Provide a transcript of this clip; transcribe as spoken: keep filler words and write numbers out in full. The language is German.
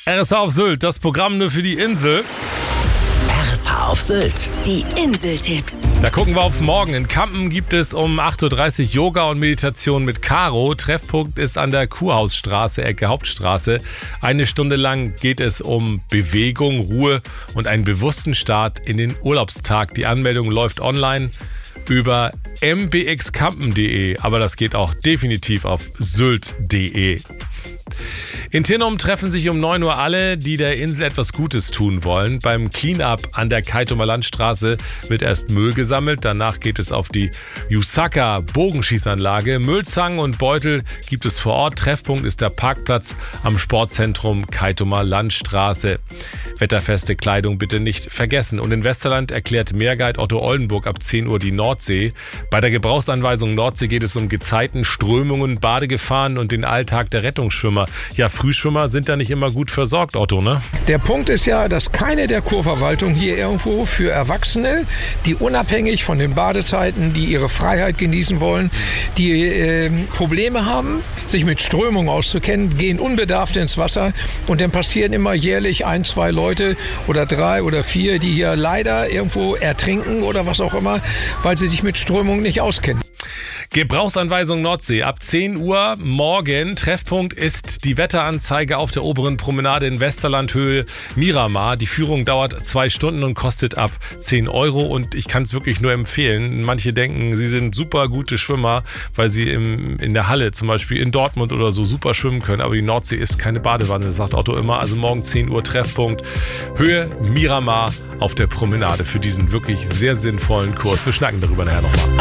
R S H auf Sylt, das Programm nur für die Insel. R S H auf Sylt, die Inseltipps. Da gucken wir auf morgen. In Kampen gibt es um acht Uhr dreißig Yoga und Meditation mit Caro. Treffpunkt ist an der Kurhausstraße, Ecke Hauptstraße. Eine Stunde lang geht es um Bewegung, Ruhe und einen bewussten Start in den Urlaubstag. Die Anmeldung läuft online über m b x kampen punkt d e, aber das geht auch definitiv auf sylt punkt d e. In Tinnum treffen sich um neun Uhr alle, die der Insel etwas Gutes tun wollen. Beim Clean-Up an der Kaitumer Landstraße wird erst Müll gesammelt. Danach geht es auf die Yusaka Bogenschießanlage. Müllzangen und Beutel gibt es vor Ort. Treffpunkt ist der Parkplatz am Sportzentrum Kaitumer Landstraße. Wetterfeste Kleidung bitte nicht vergessen. Und in Westerland erklärt Meerguide Otto Oldenburg ab zehn Uhr die Nordsee. Bei der Gebrauchsanweisung Nordsee geht es um Gezeiten, Strömungen, Badegefahren und den Alltag der Rettungsschwimmer. Ja, Frühschwimmer sind da nicht immer gut versorgt, Otto, ne? Der Punkt ist ja, dass keine der Kurverwaltungen hier irgendwo für Erwachsene, die unabhängig von den Badezeiten, die ihre Freiheit genießen wollen, die äh, Probleme haben, sich mit Strömung auszukennen, gehen unbedarft ins Wasser und dann passieren immer jährlich ein, zwei Leute oder drei oder vier, die hier leider irgendwo ertrinken oder was auch immer, weil sie sich mit Strömung nicht auskennen. Gebrauchsanweisung Nordsee. Ab zehn Uhr morgen. Treffpunkt ist die Wetteranzeige auf der oberen Promenade in Westerland Höhe Miramar. Die Führung dauert zwei Stunden und kostet ab zehn Euro. Und ich kann es wirklich nur empfehlen. Manche denken, sie sind super gute Schwimmer, weil sie im, in der Halle, zum Beispiel in Dortmund oder so, super schwimmen können. Aber die Nordsee ist keine Badewanne, sagt Otto immer. Also morgen zehn Uhr Treffpunkt Höhe Miramar auf der Promenade für diesen wirklich sehr sinnvollen Kurs. Wir schnacken darüber nachher nochmal.